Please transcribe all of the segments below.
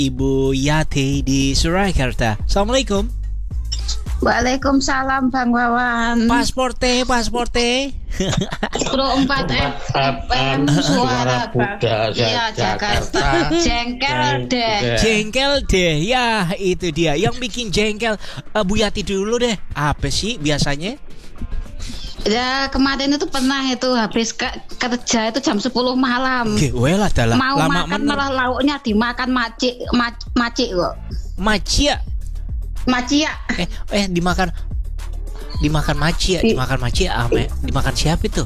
Ibu Yati di Surakarta. Assalamualaikum. Waalaikumsalam Bang Wawan. Paspor teh. Pro 4 FM Suara Buddha Jakarta. Jengkel deh. Ya, itu dia. Yang bikin jengkel Bu Yati dulu deh. Apa sih biasanya? Ya kemarin itu pernah itu habis kerja itu jam 10 malam. Well adalah mau lama makan malah lauknya dimakan macik kok. Macia. Dimakan macia. Dimakan macia dimakan siapa itu?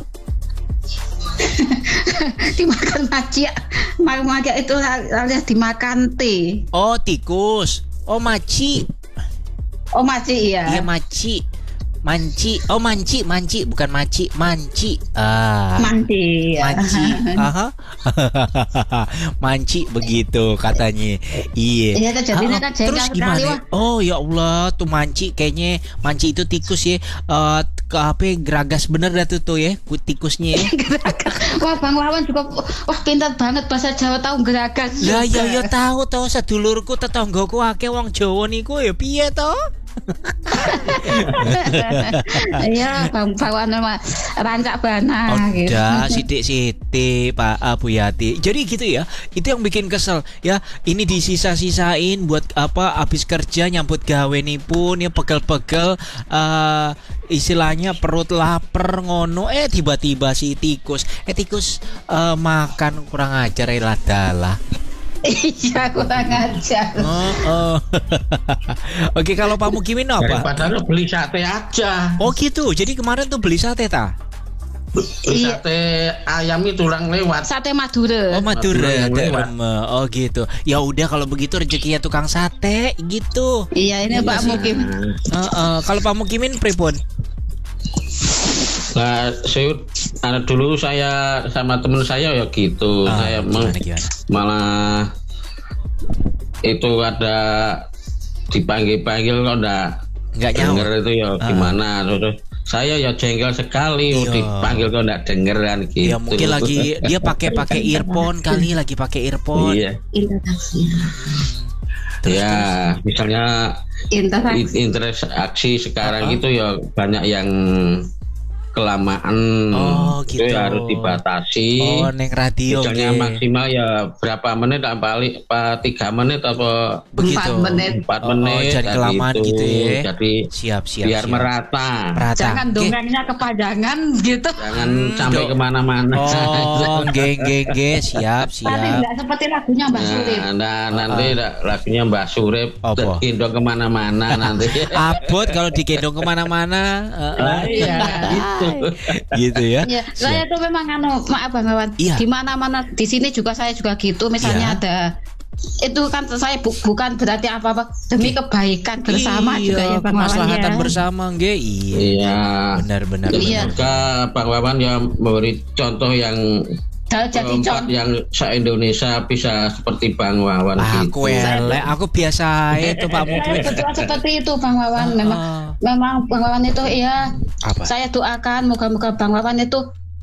Dimakan macia. Macia itu alias dimakan teh. Oh, tikus. Oh, maci. Oh, maci iya. Iya, maci. Manci, bukan maci, manci. Manci. Aha. Manci begitu katanya. Iya. Iya, jadinya kan terus gimana? Oh ya Allah, tuh manci kayaknya manci itu tikus ya. Geragas bener dah tuh ya, tikusnya ya. Wah, Bang Wawan juga pintar banget bahasa Jawa, tahu geragas. Ya tahu sedulurku tetanggaku akeh wong Jawa niku ya piye to? Iya, Bang Wawan nama rancak bana gitu. Udah sidik-sidik Pak Bu Yati. Jadi gitu ya. Itu yang bikin kesel ya. Ini disisa-sisain buat habis kerja nyambut gawe nih pun ya pegel-pegel istilahnya perut lapar ngono tiba-tiba si tikus makan kurang ajar dalah. Iya, kurang ajar. Oke, kalau Pak Mukimin apa? Daripada lo beli sate aja. Oh gitu. Jadi kemarin tuh beli sate ta? Sate ayam itu tulang lewat. Sate Madura. Oh, Madura. Oh gitu. Ya udah kalau begitu rezekinya tukang sate gitu. Iya, ini Pak Mukim. Kalau Pak Mukimin pripun? Nah, dulu saya sama teman saya ya gitu. Saya gimana? Malah itu ada dipanggil-panggil kok enggak denger itu ya gimana. Terus saya ya jengkel sekali dipanggil kok enggak denger kan gitu. Ya mungkin lagi dia pakai earphone kali, lagi pakai earphone. Iya. Ya, misalnya interaksi sekarang itu ya banyak yang kelamaan. Gitu. Itu harus dibatasi. Oh, neng radio. Misalnya maksimal ya berapa menit, paling 3 menit apa begitu. 4 menit. Jangan kelamaan gitu ya. Jadi siap. Biar merata. Jangan dongengnya kepanjangan gitu. Jangan sampai kemana-mana. Oh, geng, siap. Tapi enggak seperti lagunya Mbak Surip. Nanti lagunya Mbak Surip gendong kemana-mana nanti. Abot kalau digendong kemana-mana. Iya, gitu ya. Ya, saya tuh memang maaf Bang Wawan. Iya. Di mana-mana di sini juga saya juga gitu. Misalnya ada itu kan saya bukan berarti apa-apa demi kebaikan bersama juga ya Bang Wawan. Kemaslahatan bersama nggih. Iya. Benar. Iya. Semoga Bang Wawan yang memberi contoh yang jadi contoh yang se-Indonesia bisa seperti Bang Wawan gitu. Aku biasa itu Pak Mukmin. Saya berdoa seperti itu Bang Wawan. Memang Bang Wawan itu ya. Saya doakan moga-moga Bang Wawan itu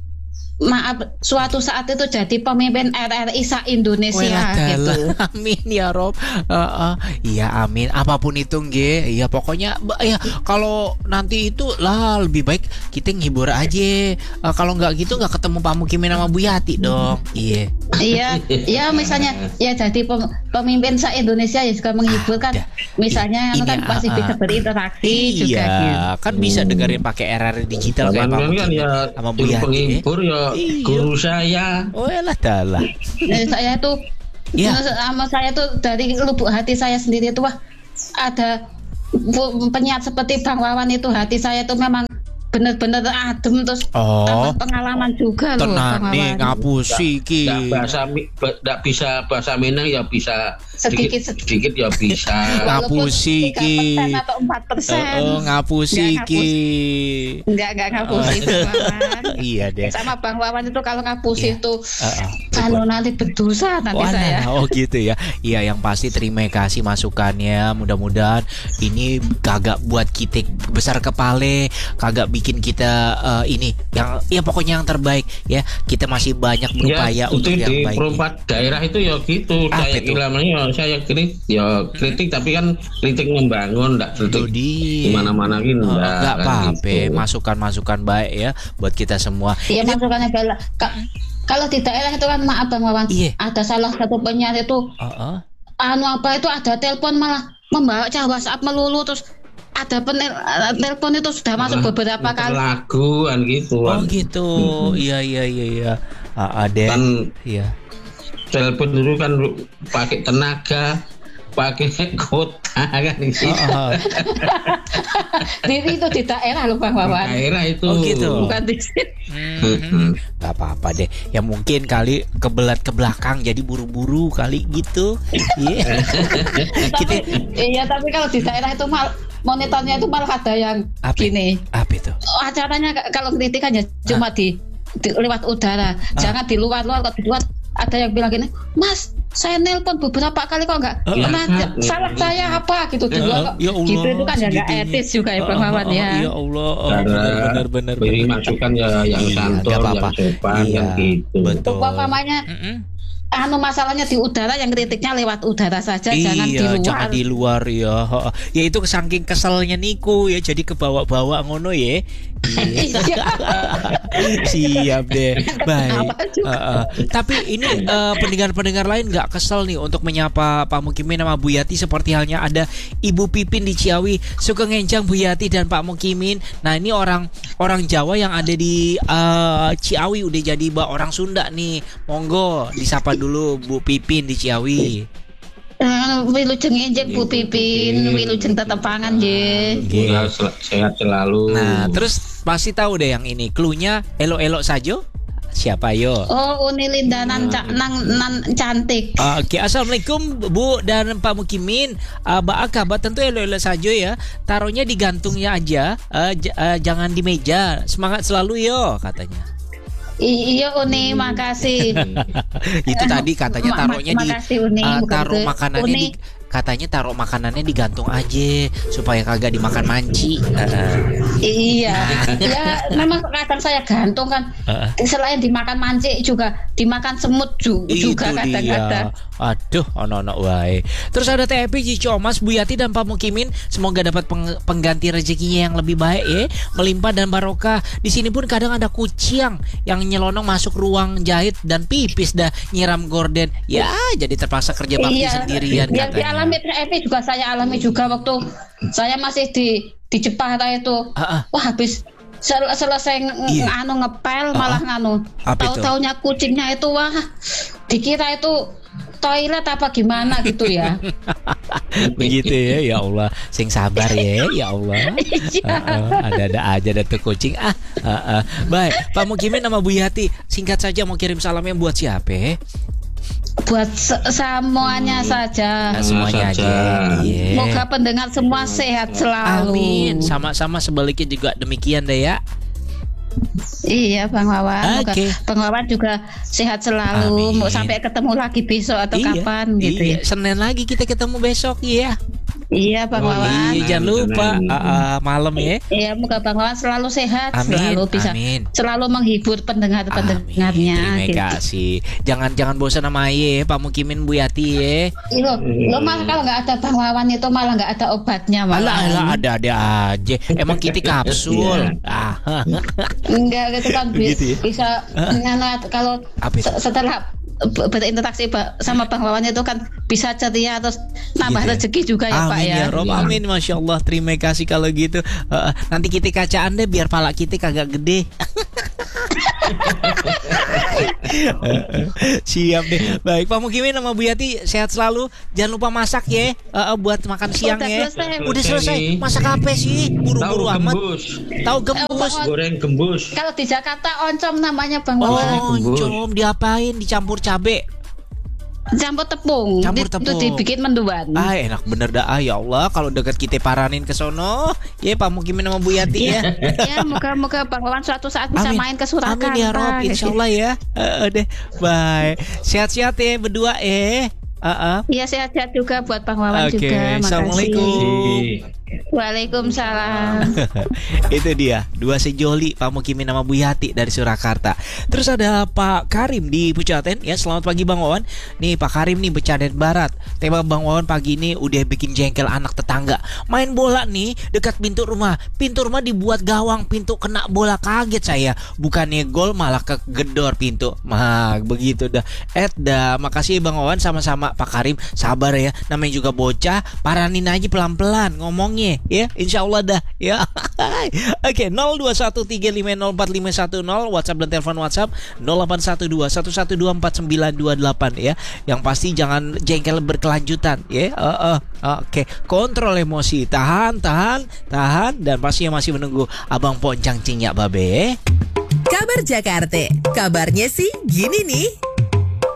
suatu saat itu jadi pemimpin RRI se-Indonesia gitu. Amin ya Rob. Iya amin. Apapun itu nggih. Ya pokoknya ya kalau nanti itu lah lebih baik kita ngibur aja. Kalau nggak gitu nggak ketemu Pak Mukimin sama Bu Yati dong. Iya. Iya misalnya ya jadi pemimpin se-Indonesia ya juga menghibur kan. Misalnya kan pasti bisa berinteraksi juga gitu. Kan bisa dengerin pakai RRI digital kayak Pak Mukimin sama Bu Yati. Penghibur ya guru saya. Dalah. Saya tuh sama saya tuh dari lubuk hati saya sendiri tuh ada penyiar seperti Bang Wawan itu hati saya tuh memang bener-bener adem terus tambah pengalaman juga loh Bang Wawan. Ngapusi ki. Nggak bisa bahasa Minang ya bisa sedikit ya bisa. Ngapusi ki. 3% atau 4%. Ngapusi ki. Enggak ngapusi Bang Wawan. Iya deh. Sama Bang Wawan itu kalau ngapusi itu nanti berdosa nanti saya. Oh gitu ya. Iya yang pasti terima kasih masukannya. Mudah-mudahan ini kagak buat kita besar kepala, kagak bikin kita ini yang ya pokoknya yang terbaik ya. Kita masih banyak berupaya untuk yang baik. Di perempat daerah itu ya gitu. Kayak namanya saya kritik tapi kan kritik membangun, enggak kritik di mana-mana gitu. Enggak apa-apa, gitu. Masukan-masukan baik ya buat kita semua. Iya, masukannya bela. Kalau di daerah itu kan maaf Bang Wawan, ada salah satu penyiar itu ada telepon malah membawa WhatsApp melulu, terus ada telepon itu sudah masuk beberapa kali. Lagu kan gitu. Oh gitu. Iya. Ada. Kan iya. Telepon dulu kan pakai tenaga, pakai kota kan gitu. Diri itu di daerah loh Bang Wawan. Daerah itu. Oh gitu. Bukan di sini. Gak apa-apa deh. Ya mungkin kali kebelat ke belakang jadi buru-buru kali gitu. Iya. Tapi kalau di daerah itu monitornya itu malah ada yang gini. Apa itu? Acaranya kalau kritik kan ya cuma di lewat udara. Jangan di luar. Kalau di luar ada yang bilang gini, Mas, saya nelpon beberapa kali kok nggak pernah salah saya apa gitu juga kok. Ya Allah, gitu itu kan ya nggak etis juga ya Bang Wawan ya. Ya Allah, benar. Beri masukan ya yang santun, yang sopan, yang gitu. Betul. Umpamanya masalahnya di udara, yang kritiknya lewat udara saja, jangan di luar. Jangan di luar ya. Ya itu saking keselnya niku ya, jadi kebawa-bawa ngono ya. Siap deh. Baik. Tapi ini pendengar-pendengar lain nggak kesel nih untuk menyapa Pak Mukimin sama Bu Yati, seperti halnya ada Ibu Pipin di Ciawi. Suka ngenjang Bu Yati dan Pak Mukimin. Nah ini orang Jawa yang ada di Ciawi udah jadi orang Sunda nih. Monggo disapa dulu Bu Pipin di Ciawi. Wilujeng injek Bu Pipin, wilujeng tetepangan nggih. Sehat selalu. Nah, terus pasti tahu deh yang ini. Cluenya elok-elok saja. Siapa yo? Oh, Uni Linda nan cantik. Oke, assalamualaikum Bu dan Pak Mukimin. Kabar tentu elok-elok saja ya. Taruhnya di gantungnya aja, jangan di meja. Semangat selalu yo katanya. Iya Uni, makasih. Itu tadi katanya taruhnya taruh makanannya di, katanya taruh makanannya digantung aja supaya kagak dimakan manci. Iya. Ya memang kadang saya gantung kan. Selain dimakan manci juga dimakan semut juga kadang-kadang. Aduh, ono wae. Terus ada TP Cico Mas, Bu Yati dan Pak Mukimin, semoga dapat pengganti rezekinya yang lebih baik ya, melimpah dan barokah. Di sini pun kadang ada kucing yang nyelonong masuk ruang jahit dan pipis dah nyiram gorden. Ya, jadi terpaksa kerja bakti sendirian katanya. Dialami TP juga saya alami juga waktu saya masih di Jepara itu. Wah, habis selesai ngepel malah tahu-taunya kucingnya itu wah dikira itu toilet apa gimana gitu ya. Begitu ya Allah, sing sabar ya Allah. Ada aja tuh kucing. Baik, Pak Mukimin sama Bu Yati, singkat saja mau kirim salamnya buat siapa? Buat semuanya saja. Semuanya aja. Semoga pendengar semua sehat selalu. Amin. Sama-sama sebaliknya juga demikian deh ya. Iya Bang Wawan, Bang Wawan juga sehat selalu. Mau sampai ketemu lagi besok atau kapan gitu ya. Senin lagi kita ketemu besok ya. Iya Bang Wawan. Jangan lupa malam ya. Iya, moga Bang Wawan selalu sehat, selalu bisa selalu menghibur pendengarnya. Terima kasih. Jangan bosan sama Aye, Pak Mukimin, Bu Yati ya. Lo malah kalau nggak ada Bang Wawan itu malah nggak ada obatnya malah. Alah ada aja. Emang kita kapsul. Enggak gitu kan bisa kalau setelah berinteraksi sama Bang Wawan itu kan bisa ceria terus tambah rezeki juga ya Pak ya. Amin, Masya Allah. Terima kasih kalau gitu. Nanti kita kacaan deh biar pala kita kagak gede. Siap deh. Baik, Pak Mukimin sama Bu Yati sehat selalu. Jangan lupa masak ya, buat makan siang ya. Udah selesai. Masak apa sih? Buru-buru amat. Tahu gembus. Goreng gembus. Kalau di Jakarta oncom namanya Bang Wawan. Oncom diapain? Dicampur cabe. Campur tepung. Itu dibikin menduan. Enak bener dah. Ya Allah, kalau dekat kita paranin ke sono, ya Pak Mukimin sama Bu Yati ya. Ya, moga-moga Bang Wawan suatu saat bisa main ke Surakarta. Amin ya Rob, insyaallah ya. Deh, bye. Sehat-sehat ya berdua Iya, sehat-sehat juga buat Bang Wawan juga. Makasih. Assalamualaikum. Waalaikumsalam. Itu dia, dua sejoli Pak Mukimin sama Bu Yati dari Surakarta. Terus ada Pak Karim di Pucaten. Ya, selamat pagi Bang Wawan. Nih Pak Karim nih Becaden Barat. Tema Bang Wawan pagi ini udah bikin jengkel anak tetangga. Main bola nih dekat pintu rumah. Pintu rumah dibuat gawang, pintu kena bola, kaget saya. Bukannya gol malah kegedor pintu. Mah begitu dah. Dah, makasih Bang Wawan, sama-sama Pak Karim. Sabar ya, namanya juga bocah, paranin aja pelan-pelan ngomongnya. Ya, insya Allah dah ya. Oke, 0213504510 WhatsApp dan telepon WhatsApp 081211249928 ya. Yang pasti jangan jengkel berkelanjutan ya. Oke, kontrol emosi, tahan dan pastinya masih menunggu Abang Poncang Cinyak Babe. Kabar Jakarta, kabarnya sih gini nih.